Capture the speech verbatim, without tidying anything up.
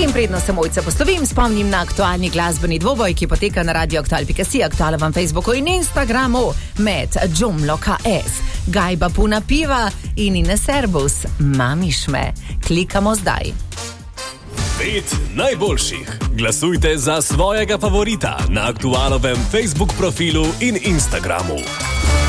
In predno se mojca poslovim, spomnim na aktualni glasbeni dvoboj, ki poteka na radio aktual pika si, aktualnem Facebooku in Instagramu med Džomlo K S, Gajba puna piva in Ine Servus, Mamiš me. Klikamo zdaj. Pet najboljših. Glasujte za svojega favorita na aktualovem Facebook profilu in Instagramu.